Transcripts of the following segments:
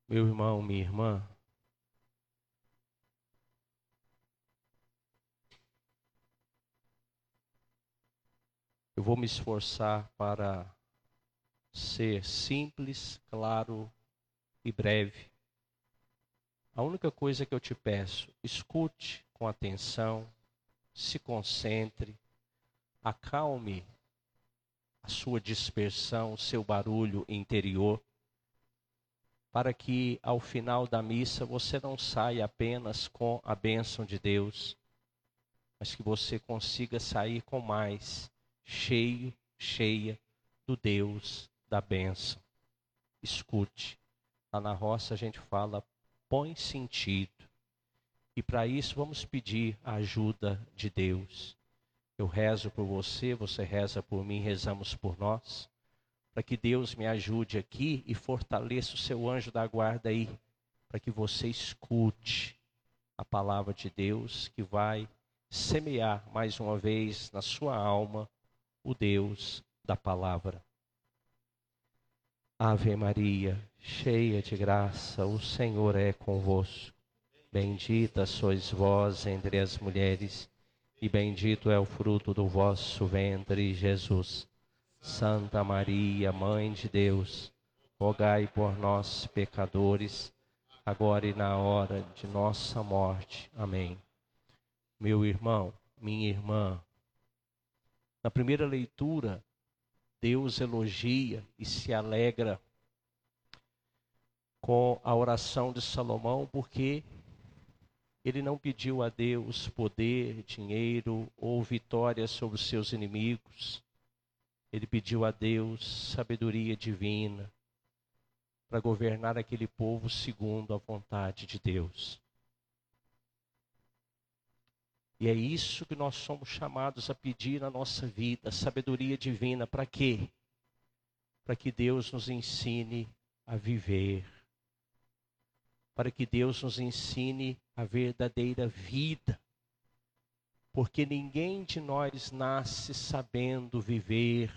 Meu irmão, minha irmã, eu vou me esforçar para ser simples, claro e breve. A única coisa que eu te peço, escute com atenção, se concentre, acalme a sua dispersão, o seu barulho interior, para que ao final da missa você não saia apenas com a bênção de Deus, mas que você consiga sair com mais, cheio, cheia do Deus da bênção. Escute, lá na roça a gente fala, põe sentido. E para isso vamos pedir a ajuda de Deus. Eu rezo por você, você reza por mim, rezamos por nós. Para que Deus me ajude aqui e fortaleça o seu anjo da guarda aí. Para que você escute a palavra de Deus que vai semear mais uma vez na sua alma o Deus da palavra. Ave Maria, cheia de graça, o Senhor é convosco. Bendita sois vós entre as mulheres, e bendito é o fruto do vosso ventre, Jesus. Santa Maria, Mãe de Deus, rogai por nós, pecadores, agora e na hora de nossa morte. Amém. Meu irmão, minha irmã, na primeira leitura, Deus elogia e se alegra com a oração de Salomão, porque ele não pediu a Deus poder, dinheiro ou vitória sobre os seus inimigos. Ele pediu a Deus sabedoria divina para governar aquele povo segundo a vontade de Deus. E é isso que nós somos chamados a pedir na nossa vida, sabedoria divina. Para quê? Para que Deus nos ensine a viver. Para que Deus nos ensine a verdadeira vida. Porque ninguém de nós nasce sabendo viver.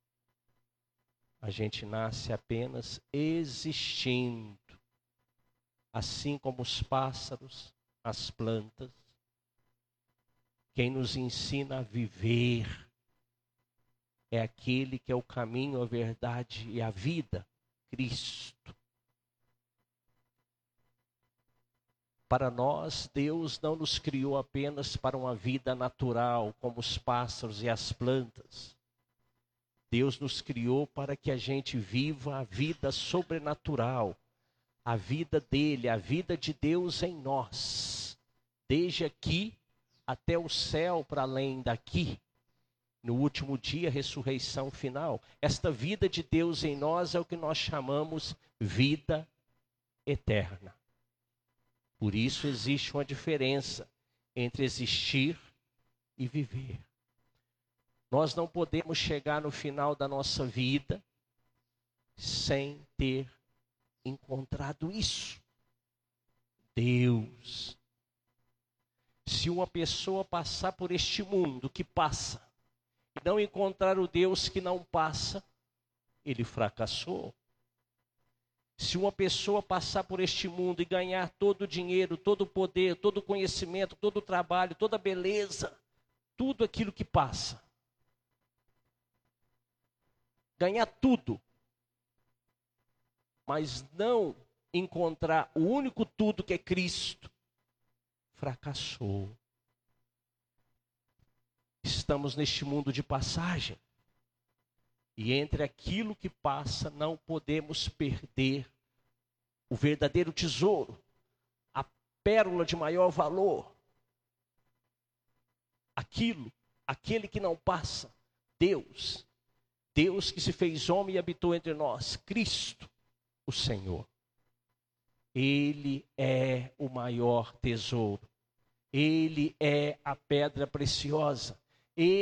A gente nasce apenas existindo. Assim como os pássaros, as plantas. Quem nos ensina a viver é aquele que é o caminho, a verdade e a vida, Cristo. Para nós, Deus não nos criou apenas para uma vida natural, como os pássaros e as plantas. Deus nos criou para que a gente viva a vida sobrenatural, a vida dele, a vida de Deus em nós, desde aqui até o céu, para além daqui. No último dia, ressurreição final. Esta vida de Deus em nós é o que nós chamamos vida eterna. Por isso existe uma diferença entre existir e viver. Nós não podemos chegar no final da nossa vida sem ter encontrado isso. Deus. Se uma pessoa passar por este mundo que passa, e não encontrar o Deus que não passa, ele fracassou. Se uma pessoa passar por este mundo e ganhar todo o dinheiro, todo o poder, todo o conhecimento, todo o trabalho, toda a beleza, tudo aquilo que passa, ganhar tudo, mas não encontrar o único tudo que é Cristo, fracassou. Estamos neste mundo de passagem. E entre aquilo que passa, não podemos perder o verdadeiro tesouro, a pérola de maior valor. Aquele que não passa, Deus. Deus que se fez homem e habitou entre nós, Cristo, o Senhor. Ele é o maior tesouro. Ele é a pedra preciosa.